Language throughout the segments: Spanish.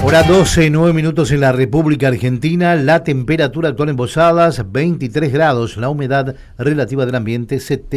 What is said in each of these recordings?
Hora 12, 9 minutos en la República Argentina. La temperatura actual en Posadas, 23 grados. La humedad relativa del ambiente,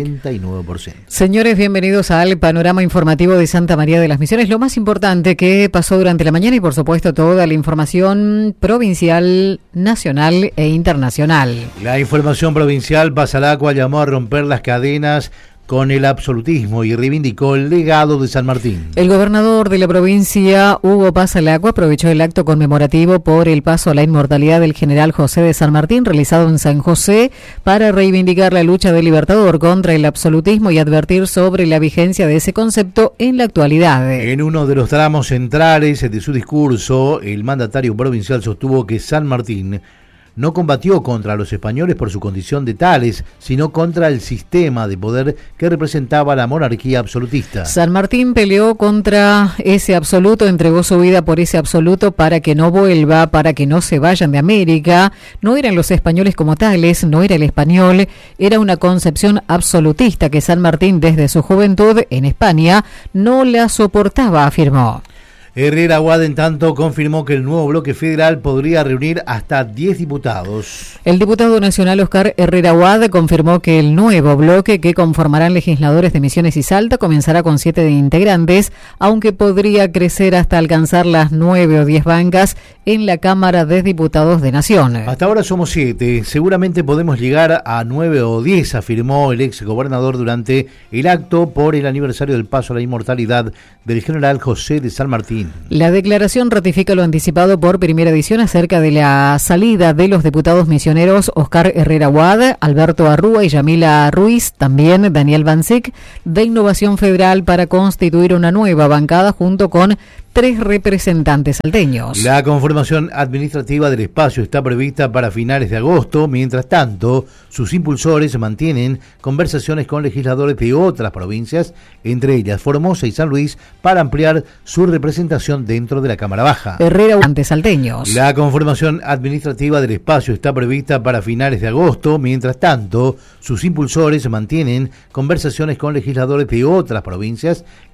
79%. Señores, bienvenidos al panorama informativo de Santa María de las Misiones. Lo más importante que pasó durante la mañana y, por supuesto, toda la información provincial, nacional e internacional. La información provincial: Pasalacua llamó a romper las cadenas con el absolutismo y reivindicó el legado de San Martín. El gobernador de la provincia, Hugo Pasalacua, aprovechó el acto conmemorativo por el paso a la inmortalidad del general José de San Martín, realizado en San José, para reivindicar la lucha del Libertador contra el absolutismo y advertir sobre la vigencia de ese concepto en la actualidad. En uno de los tramos centrales de su discurso, el mandatario provincial sostuvo que San Martín no combatió contra los españoles por su condición de tales, sino contra el sistema de poder que representaba la monarquía absolutista. San Martín peleó contra ese absoluto, entregó su vida por ese absoluto para que no vuelva, para que no se vayan de América. No eran los españoles como tales, no era el español, era una concepción absolutista que San Martín desde su juventud en España no la soportaba, afirmó. Herrera Huad, en tanto, confirmó que el nuevo bloque federal podría reunir hasta 10 diputados. El diputado nacional Oscar Herrera Huad confirmó que el nuevo bloque, que conformarán legisladores de Misiones y Salta, comenzará con 7 integrantes, aunque podría crecer hasta alcanzar las 9 o 10 bancas en la Cámara de Diputados de Nación. Hasta ahora somos 7, seguramente podemos llegar a 9 o 10, afirmó el ex gobernador durante el acto por el aniversario del paso a la inmortalidad del general José de San Martín. La declaración ratifica lo anticipado por Primera Edición acerca de la salida de los diputados misioneros Oscar Herrera Huad, Alberto Arrúa y Yamila Ruiz, también Daniel Bancic, de Innovación Federal, para constituir una nueva bancada junto con 3 representantes salteños. La conformación administrativa del espacio está prevista para finales de agosto. Mientras tanto, sus impulsores mantienen conversaciones con legisladores de otras provincias, entre ellas Formosa y San Luis, para ampliar su representación dentro de la Cámara Baja. Herrera ante salteños. La conformación administrativa del espacio está prevista para finales de agosto. Mientras tanto, sus impulsores mantienen conversaciones con legisladores de otras provincias,